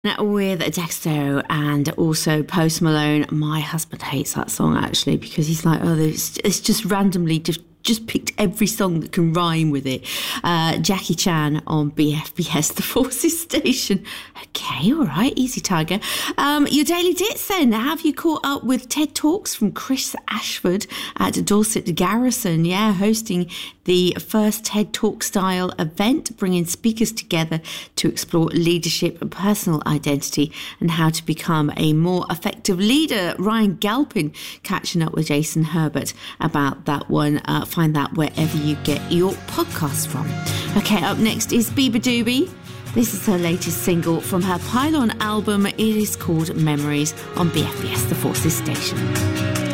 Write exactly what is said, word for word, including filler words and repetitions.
With Dexter and also Post Malone. My husband hates that song actually because he's like, oh, it's, it's just randomly just just picked every song that can rhyme with it. Uh, Jackie Chan on B F B S, the Forces Station. Okay, all right, easy tiger. Um, your Daily Dits then. Have you caught up with TED Talks from Chris Ashford at Dorset Garrison? Yeah, hosting the first TED Talk style event, bringing speakers together to explore leadership and personal identity and how to become a more effective leader. Ryan Galpin catching up with Jason Herbert about that one. Uh, find that wherever you get your podcast from. Okay, up next is Biba Doobie. This is her latest single from her Pylon album. It is called Memories on B F B S, the Forces Station.